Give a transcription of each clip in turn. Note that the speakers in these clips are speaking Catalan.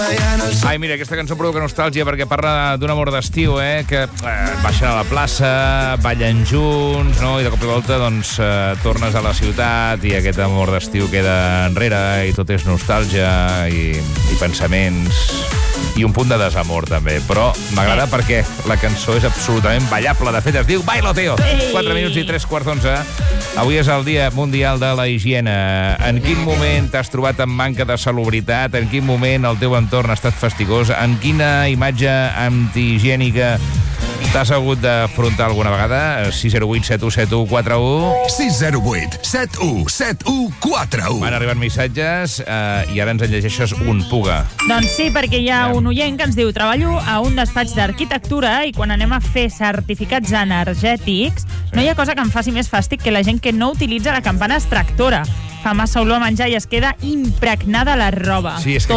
Ai, mira, aquesta cançó provoca nostàlgia perquè parla d'un amor d'estiu, que baixen a la plaça, ballen junts, no? I de cop i volta, doncs, tornes a la ciutat i aquest amor d'estiu queda enrere i tot és nostàlgia i pensaments i un punt de desamor, també. Però m'agrada perquè la cançó és absolutament ballable. De fet, es diu Bailoteo. 4 minuts i 3:15. Avui és el Dia Mundial de la Higiene. En quin moment t'has trobat amb manca de salubritat? En quin moment el teu entorn ha estat fastigós? En quina imatge antihigiènica t'has hagut d'afrontar alguna vegada? 608 7171 41. 608 7171 41. Van arribant missatges i ara ens en llegeixes un, Puga. Doncs sí, perquè hi ha un oient que ens diu: treballo a un despatx d'arquitectura i quan anem a fer certificats energètics no hi ha cosa que em faci més fàstic que la gent que no utilitza la campana extractora. Fa massa olor a menjar i es queda impregnada la roba. Sí, és que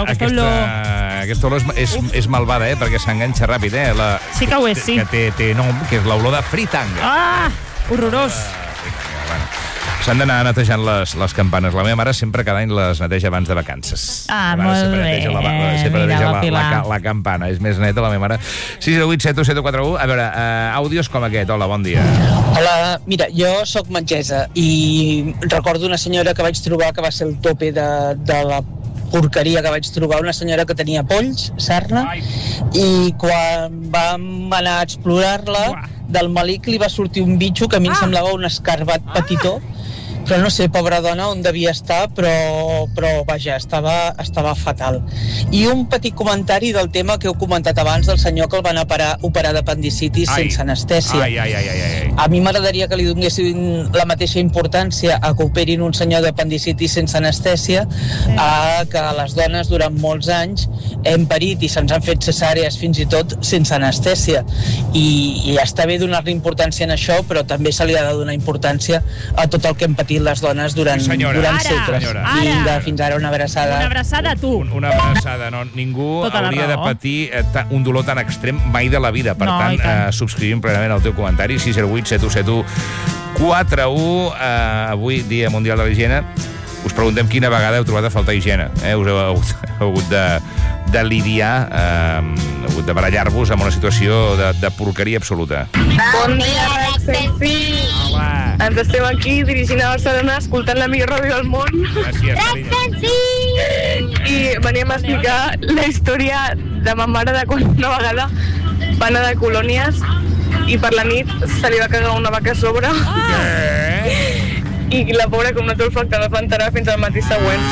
aquesta olor és malvada, perquè s'enganxa ràpid, Sí que ho és, sí. Que té nom, que és l'olor de fritanga. Ah, horrorós. S'han d'anar netejant les campanes. La meva mare sempre cada any les neteja abans de vacances. Ah, molt bé. Sempre neteja la campana. És més neta, la meva mare. 608 717141. A veure, àudios com aquest. Hola, bon dia. Hola, mira, jo sóc metgessa i recordo una senyora que vaig trobar que va ser el tope de la porqueria que vaig trobar, una senyora que tenia polls, sarna, i quan vam anar a explorar-la, del malic li va sortir un bitxo que a mi em semblava un escarbat petitó, però no sé, pobra dona, on devia estar, però vaja, estava fatal. I un petit comentari del tema que heu comentat abans del senyor que el van operar d'apendicitis sense anestèsia. A mi m'agradaria que li donessin la mateixa importància a que operin un senyor d'apendicitis sense anestèsia a que les dones durant molts anys hem parit i se'ns han fet cesàrees fins i tot sense anestèsia. I està bé donar-li importància en això, però també se li ha de donar importància a tot el que hem patit les dones durant segles. Vinga, fins ara, una abraçada. Una abraçada a tu. Una abraçada, no? Ningú hauria de patir un dolor tan extrem mai de la vida. Per tant, subscrivim plenament el teu comentari. 608 7171 41. Avui, Dia Mundial de la Higiene. Us preguntem quina vegada heu trobat a faltar higiene. Us heu hagut de lidiar, hagut de barallar-vos amb una situació de porqueria absoluta. Bon dia, Raxenfi! Ens estem aquí dirigint a Barcelona escoltant la millor ràdio del món. Gràcies, Raxenfi! I veníem a explicar la història de ma mare de quan una vegada va anar de colònies i per la nit se li va cagar una vaca a sobre. I la pobra, com no té olfacte, no es va enterar fins al matí següent.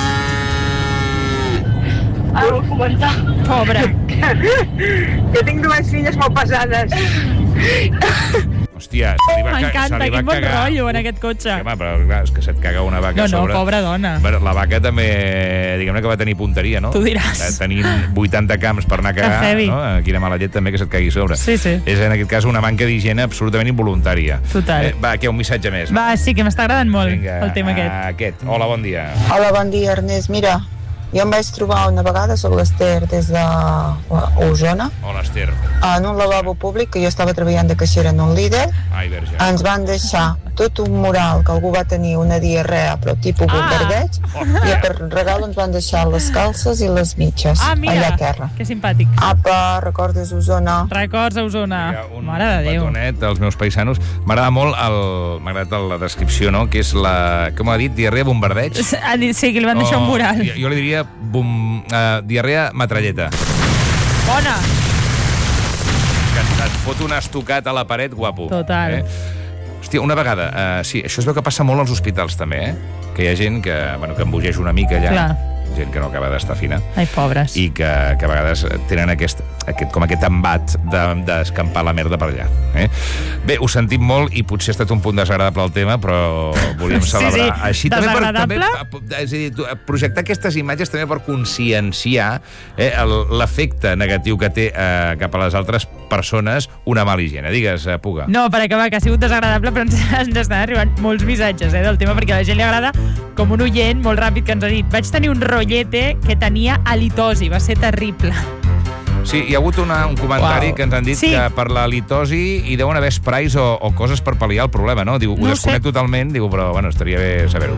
Ara vull comentar. Pobra. Jo tinc dues filles molt pesades. Hòstia, se li va cagar... M'encanta, quin bon rotllo en aquest cotxe. Home, però clar, és que se't caga una vaca a sobre. No, pobra dona. La vaca també, diguem-ne que va tenir punteria, no? Tu diràs. Tenint 80 camps per anar a cagar, no? Quina mala llet també que se't cagui a sobre. Sí. És en aquest cas una manca d'higiene absolutament involuntària. Total. Va, què, un missatge més? Va, sí, que m'està agradant molt el tema aquest. Hola, bon dia. Hola, bon dia, Ernest. Mira, jo em vaig trobar una vegada, soc l'Ester des d'Osona. Hola, Ester. En un lavabo públic, que jo estava treballant de caixera en un líder. Ai, verge. Ens van deixar tot un mural que algú va tenir una diarrea, però tipus bombardeig, i per regal ens van deixar les calces i les mitges allà a terra. Que simpàtic. Apa, recordes Osona? Records a Osona. Mare de Déu. Un petonet dels meus paisanos. M'agrada molt la descripció, no? Que és la... Com ha dit? Diarrea bombardeig? Sí, que li van deixar un mural. Jo li diria diarrea metralleta. Bona. Que et fot un estocat a la paret guapo. Total. Hòstia, una vegada... sí, això es veu que passa molt als hospitals, també, que hi ha gent que embogeix una mica allà. Clar. Gent que no acaba d'estar fina. Ai, pobres. I que a vegades tenen aquest embat d'escampar la merda per allà. Bé, ho sentim molt i potser ha estat un punt desagradable el tema, però volíem celebrar. Sí. Així desagradable? És a dir, projectar aquestes imatges també per conscienciar l'efecte negatiu que té cap a les altres persones una mala higiene. Digues, Puga. No, per acabar, que ha sigut desagradable, però ens estan arribant molts missatges del tema, perquè a la gent li agrada, com un oient molt ràpid que ens ha dit: vaig tenir un rollete que tenia halitosi, va ser terrible. Sí, hi ha hagut un comentari que ens han dit que per la litosi hi deuen haver sprays o coses per pal·liar el problema, no? Diu, ho desconec totalment, diu, però bueno, estaria bé saber-ho.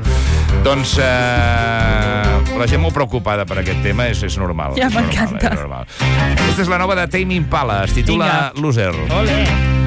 Doncs la gent molt preocupada per aquest tema, és normal. Ja m'encanta. Aquesta és la nova de Tame Impala, es titula Loser. Olé.